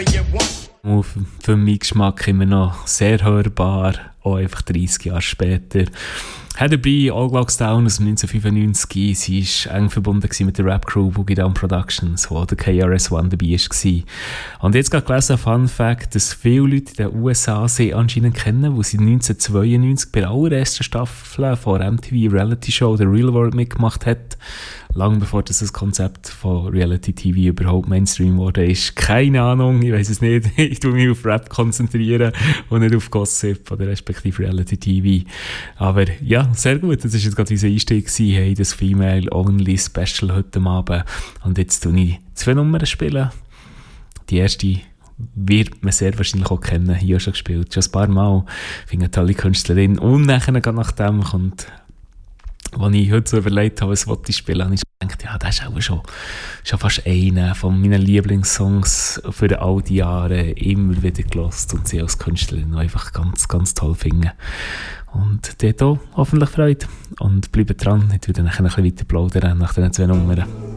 Für meinen Geschmack immer noch sehr hörbar, auch einfach 30 Jahre später. Hat dabei All Glocks Down aus 1995. Sie war eng verbunden mit der Rap-Crew Boogie Down Productions, wo der KRS-One dabei war. Und jetzt gerade gelesen, Fun Fact, dass viele Leute in den USA sie anscheinend kennen, wo sie 1992 bei der allerersten Staffel von MTV Reality Show The Real World mitgemacht hat. Lang bevor das Konzept von Reality TV überhaupt Mainstream wurde, ist. Keine Ahnung, ich weiss es nicht. Ich tue mich auf Rap konzentrieren und nicht auf Gossip oder respektive Reality TV. Aber ja, sehr gut. Das war jetzt gerade unser Einstieg gewesen. Hey, das Female-Only Special heute Abend. Und jetzt tue ich 2 Nummern spielen. Die erste wird man sehr wahrscheinlich auch kennen. Hier schon gespielt. Schon ein paar Mal. Ich finde eine tolle Künstlerin. Und nachher nach dem kommt... Als ich heute so überlegt habe, was ich spielen, habe ich gedacht, ja, das ist auch schon fast einer von meinen Lieblingssongs für all die Jahre immer wieder gehört und sie als Künstlerin einfach ganz, ganz toll finden. Und dort auch hoffentlich Freude. Und bleibt dran, ich werde nachher ein bisschen weiter plaudern nach den 2 Nummern.